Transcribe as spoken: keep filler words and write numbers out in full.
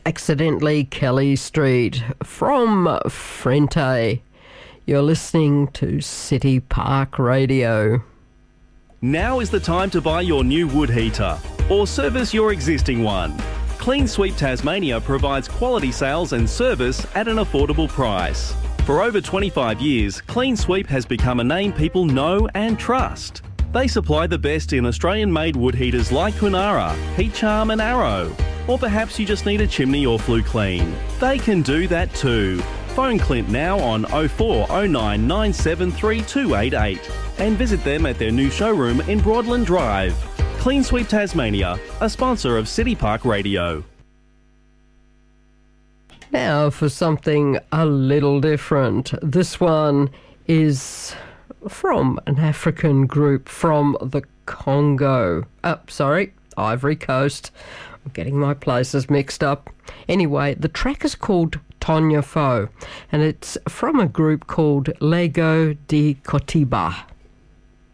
Accidentally Kelly Street from Frente. You're listening to City Park Radio. Now is the time to buy your new wood heater or service your existing one. Clean Sweep Tasmania provides quality sales and service at an affordable price. For over twenty-five years, Clean Sweep has become a name people know and trust. They supply the best in Australian-made wood heaters like Kunara, Heat Charm and Arrow. Or perhaps you just need a chimney or flue clean. They can do that too. Phone Clint now on oh four oh nine nine seven three two eight eight and visit them at their new showroom in Broadland Drive. Clean Sweep Tasmania, a sponsor of City Park Radio. Now for something a little different. This one is from an African group from the Congo. Oh, sorry, Ivory Coast. I'm getting my places mixed up. Anyway, the track is called Tonya Fo, and it's from a group called Lego de Kotiba.